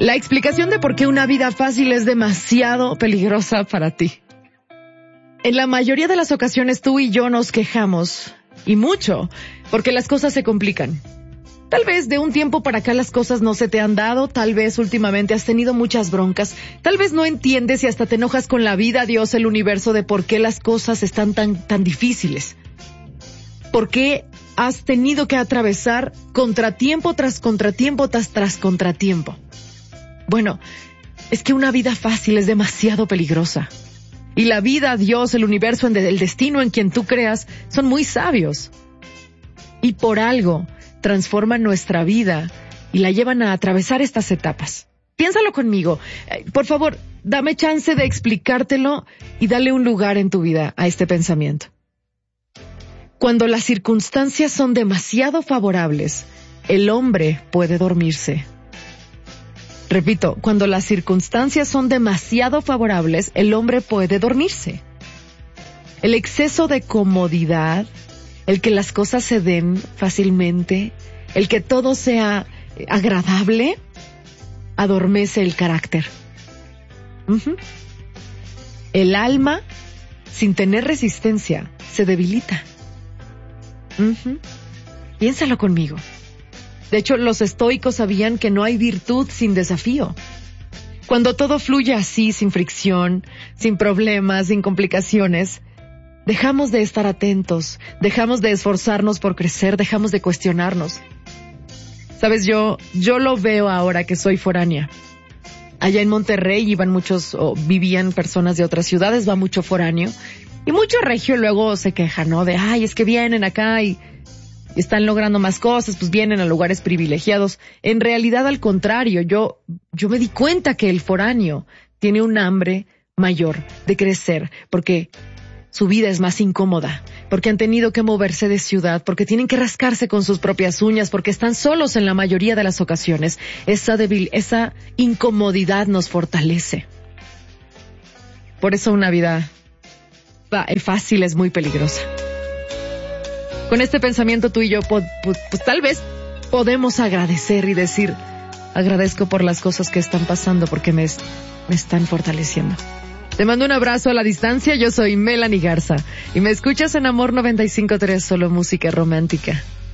La explicación de por qué una vida fácil es demasiado peligrosa para ti. En la mayoría de las ocasiones tú y yo nos quejamos, y mucho, porque las cosas se complican. Tal vez de un tiempo para acá las cosas no se te han dado, tal vez últimamente has tenido muchas broncas, tal vez no entiendes y hasta te enojas con la vida, Dios, el universo, de por qué las cosas están tan difíciles. ¿Por qué has tenido que atravesar contratiempo tras contratiempo tras contratiempo? Bueno, es que una vida fácil es demasiado peligrosa. Y la vida, Dios, el universo, el destino en quien tú creas, son muy sabios. Y por algo transforman nuestra vida y la llevan a atravesar estas etapas. Piénsalo conmigo. Por favor, dame chance de explicártelo y dale un lugar en tu vida a este pensamiento. Cuando las circunstancias son demasiado favorables, el hombre puede dormirse. Repito, cuando las circunstancias son demasiado favorables, el hombre puede dormirse. El exceso de comodidad, el que las cosas se den fácilmente, el que todo sea agradable, adormece el carácter. El alma, sin tener resistencia, se debilita. Piénsalo conmigo. De hecho, los estoicos sabían que no hay virtud sin desafío. Cuando todo fluye así, sin fricción, sin problemas, sin complicaciones, dejamos de estar atentos, dejamos de esforzarnos por crecer, dejamos de cuestionarnos. Sabes, yo lo veo ahora que soy foránea. Allá en Monterrey vivían personas de otras ciudades, va mucho foráneo. Y mucho regio luego se queja, ¿no? De, es que vienen acá y están logrando más cosas, pues vienen a lugares privilegiados. En realidad, al contrario, yo me di cuenta que el foráneo tiene un hambre mayor de crecer, porque su vida es más incómoda, porque han tenido que moverse de ciudad, porque tienen que rascarse con sus propias uñas, porque están solos en la mayoría de las ocasiones. Esa incomodidad nos fortalece. Por eso una vida fácil es muy peligrosa. Con este pensamiento tú y yo, pues tal vez podemos agradecer y decir, agradezco por las cosas que están pasando porque me están fortaleciendo. Te mando un abrazo a la distancia, yo soy Melanie Garza y me escuchas en Amor 95.3, solo música romántica.